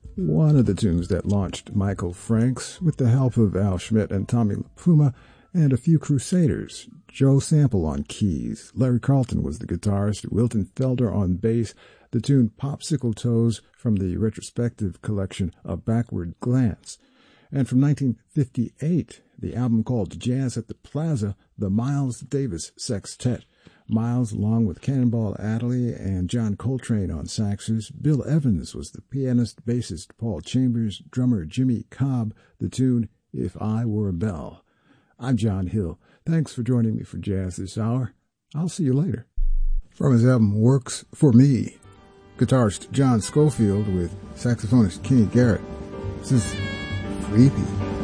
one of the tunes that launched Michael Franks with the help of Al Schmidt and Tommy LaPuma and a few Crusaders. Joe Sample on keys. Larry Carlton was the guitarist, Wilton Felder on bass. The tune Popsicle Toes from the retrospective collection A Backward Glance. And from 1958, the album called Jazz at the Plaza, the Miles Davis Sextet. Miles, along with Cannonball Adderley and John Coltrane on saxes. Bill Evans was the pianist, bassist Paul Chambers, drummer Jimmy Cobb. The tune If I Were a Bell. I'm John Hill. Thanks for joining me for Jazz this hour. I'll see you later. From his album Works for Me, guitarist John Scofield with saxophonist Kenny Garrett. This is Creepy.